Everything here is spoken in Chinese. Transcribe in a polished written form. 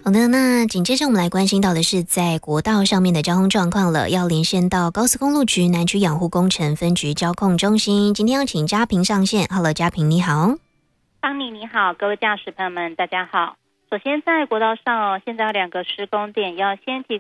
好的，那紧接着我们来关心到的是在国道上面的交通状况了，要连线到高速公路局南区养护工程分局交控中心，今天要请嘉平上线。Hello， 嘉平你好。 邦尼你好，各位驾驶朋友们大家好。首先在国道上现在有2个施工点，要先提